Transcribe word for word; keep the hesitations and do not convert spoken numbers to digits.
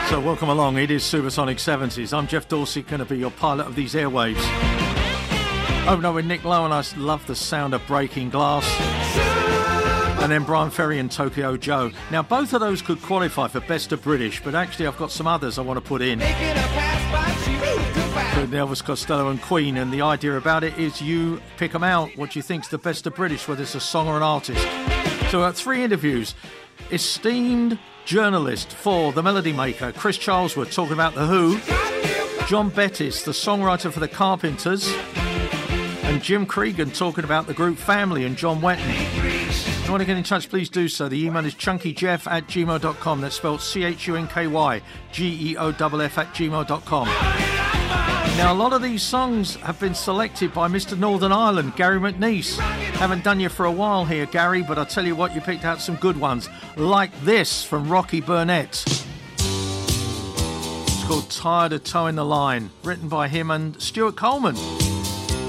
So welcome along, it is Supersonic seventies. I'm Jeff Dorsey, going to be your pilot of these airwaves. Open up with Nick Lowe, and I love the sound of Breaking Glass. And then Brian Ferry and Tokyo Joe. Now both of those could qualify for Best of British, but actually I've got some others I want to put in. With Elvis Costello and Queen, and the idea about it is you pick them out. What do you think's the Best of British, whether it's a song or an artist? So at three interviews, esteemed journalist for The Melody Maker, Chris Charlesworth, talking about The Who, John Bettis, the songwriter for The Carpenters, and Jim Cregan talking about the group Family and John Wetton. If you want to get in touch, please do so. The email is chunkyjeff at gmail dot com. That's spelled C H U N K Y G E O F F at gmail dot com. Now, a lot of these songs have been selected by Mister Northern Ireland, Gary McNeice. Haven't done you for a while here, Gary, but I'll tell you what, you picked out some good ones, like this from Rocky Burnett. It's called Tired of Towing the Line, written by him and Stuart Coleman.